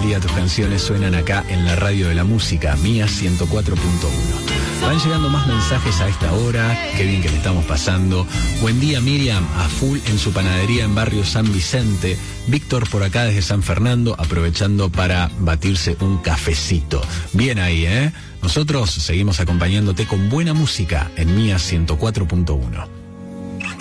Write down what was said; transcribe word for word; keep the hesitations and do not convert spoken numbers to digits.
día tus canciones suenan acá en la radio de la música, Mía ciento cuatro punto uno. Van llegando más mensajes a esta hora, qué bien que le estamos pasando. Buen día Miriam, a full en su panadería en barrio San Vicente. Víctor por acá desde San Fernando, aprovechando para batirse un cafecito. Bien ahí, ¿eh? Nosotros seguimos acompañándote con buena música en Mía ciento cuatro punto uno.